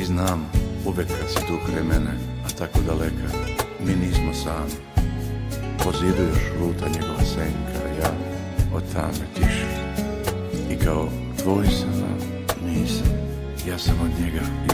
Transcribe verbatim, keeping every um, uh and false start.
znam, uvek kad si tu kraj mene, a tako daleka, mi nismo sami. Po zidu još luta njegova senka, ja od tame tiše. I kao tvoj sam, a nisam, ja sam od njega